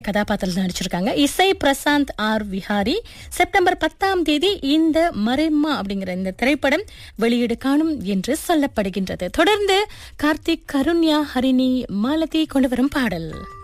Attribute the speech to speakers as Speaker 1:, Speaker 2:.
Speaker 1: கதாபாத்திரத்தில் நடிச்சிருக்காங்க. இசை பிரசாந்த் ஆர் விஹாரி. செப்டம்பர் 10ஆம் தேதி இந்த மரேம்மா அப்படிங்கிற இந்த திரைப்படம் வெளியீடு காணும் என்று சொல்லப்படுகின்றது. தொடர்ந்து கார்த்திக், கருண்யா, ஹரிணி, மாலதி கொண்டு வரும் பாடல்.